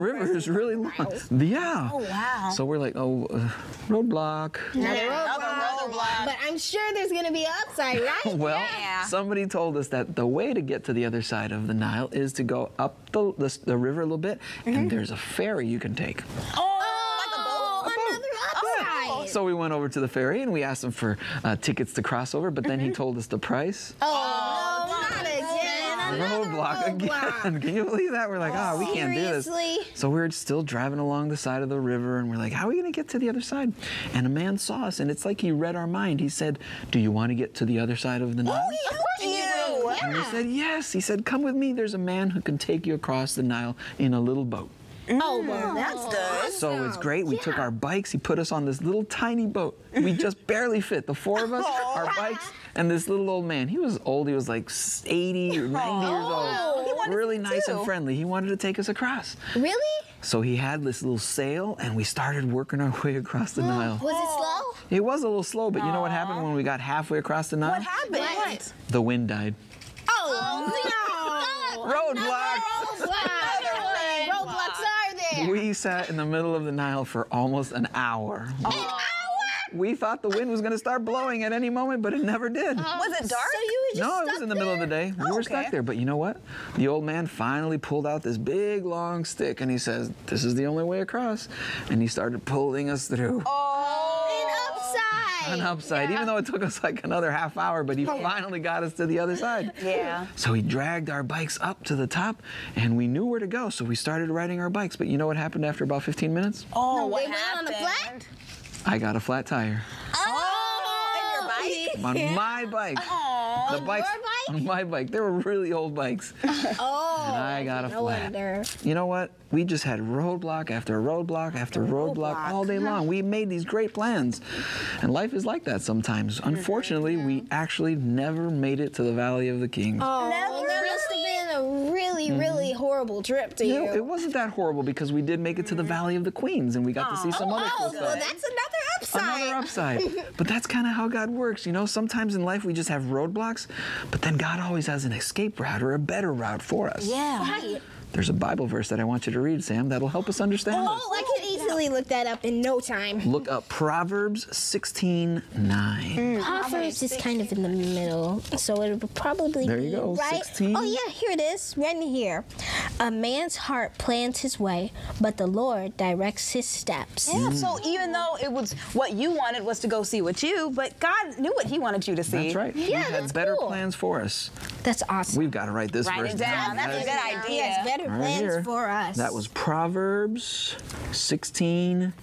river is really long. Yeah. Oh, wow. So we're like, oh, roadblock. Another roadblock. But I'm sure there's going to be an upside, right? Well, Yeah. somebody told us that the way to get to the other side of the Nile is to go up the river a little bit, and there's a ferry you can take. Another upside. So we went over to the ferry and we asked him for tickets to cross over, but then he told us the price. Oh, no, not again. Roadblock again. Can you believe that? We're like, we can't do this. Seriously? So we're still driving along the side of the river and we're like, how are we going to get to the other side? And a man saw us and it's like he read our mind. He said, do you want to get to the other side of the Nile? Of course you do. And we said, yes. He said, come with me. There's a man who can take you across the Nile in a little boat. Oh, well, That's good. So it's great. We took our bikes. He put us on this little tiny boat. We just barely fit. The four of us, our bikes, and this little old man. He was old. He was like 80 or 90 years old. He wanted Really to nice too. and friendly. He wanted to take us across. Really? So he had this little sail, and we started working our way across the Nile. Was it slow? It was a little slow, but you know what happened when we got halfway across the Nile? What happened? What? The wind died. Oh, no. Roadblock! Roadblocks are there. We sat in the middle of the Nile for almost an hour. We thought the wind was going to start blowing at any moment, but it never did. Was it dark? So you were just No, it stuck was in the middle of the day. We were stuck there. But you know what? The old man finally pulled out this big, long stick, and he says, this is the only way across. And he started pulling us through. An upside, even though it took us like another half hour, but he finally got us to the other side. Yeah. So he dragged our bikes up to the top, and we knew where to go, so we started riding our bikes. But you know what happened after about 15 minutes? Oh, what They went on happened? the flat? I got a flat tire. Oh, and your bike? On my bike. Aw. The bikes your bike? on my bike. They were really old bikes. Oh. And I got a no flat. wonder. You know what? We just had roadblock after roadblock after roadblock all day long. We made these great plans. And life is like that sometimes. Unfortunately, we actually never made it to the Valley of the Kings. Oh, Never that must have been a really, really horrible trip to you. It wasn't that horrible because we did make it to the Valley of the Queens and we got to see some other cool well, stuff. that's another upside. Another upside. But that's kind of how God works. You know, sometimes in life we just have roadblocks, but then God always has an escape route or a better route for us. Yeah. Right. There's a Bible verse that I want you to read, Sam, that'll help us understand this. Oh, I could easily look that up in no time. Look up Proverbs 16:9. Proverbs is kind of in the middle, so it would probably There be you go, right. 16. Oh yeah, here it is, right in here. A man's heart plans his way, but the Lord directs his steps. Yeah, so even though it was what you wanted was to go see what you, but God knew what He wanted you to see. That's right. He Yeah, had that's better cool. plans for us. That's awesome. We've got to write this Write verse it down. That's a guys. good idea. He has better Right plans here. for us. That was Proverbs 16:9.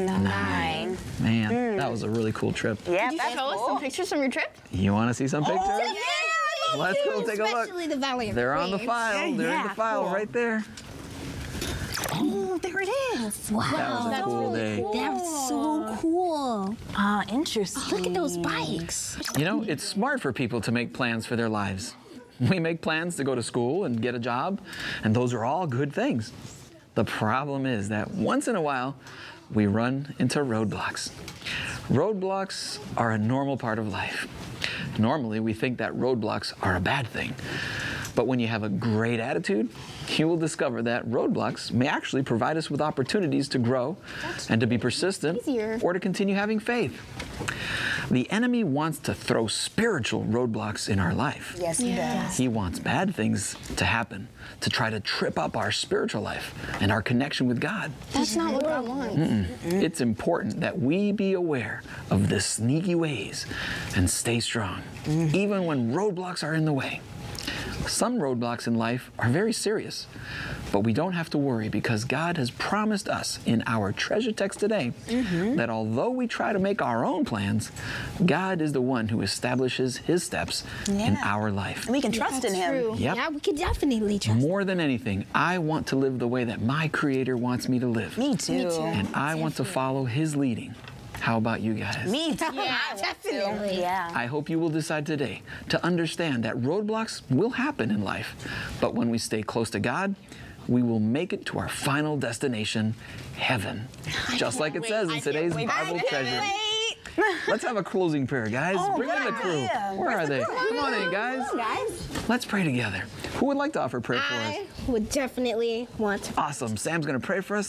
Man, that was a really cool trip. Yeah, Could you that's show us cool. some pictures from your trip? You want to see some pictures? Yeah, Let's go take a look. Especially the Valley of They're the on the Queens. file. They're in the Yeah, file cool. right there. Oh, there it is. Wow, That was a cool day. That's so cool. Ah, interesting. Look at those bikes. You know, it's smart for people to make plans for their lives. We make plans to go to school and get a job, and those are all good things. The problem is that once in a while, we run into roadblocks. Roadblocks are a normal part of life. Normally, we think that roadblocks are a bad thing. But when you have a great attitude, you will discover that roadblocks may actually provide us with opportunities to grow and to be persistent or to continue having faith. The enemy wants to throw spiritual roadblocks in our life. Yes, he does. He wants bad things to happen to try to trip up our spiritual life and our connection with God. That's not what God wants. It's important that we be aware of the sneaky ways and stay strong, even when roadblocks are in the way. Some roadblocks in life are very serious, but we don't have to worry because God has promised us in our treasure text today that although we try to make our own plans, God is the one who establishes His steps in our life. We can trust in Him. True. Yep. Yeah, we could definitely trust. More than anything, I want to live the way that my Creator wants me to live. Me too. And I want to follow His leading. How about you guys? Me too. Yeah, I want to. definitely. Yeah. I hope you will decide today to understand that roadblocks will happen in life, but when we stay close to God, we will make it to our final destination, heaven. Just like it says in today's Bible treasure. Let's have a closing prayer, guys. Bring in the crew. idea. Where are they? Come on in, guys. Guys. Let's pray together. Who would like to offer prayer for us? I would definitely want to. Awesome. Sam's going to pray for us.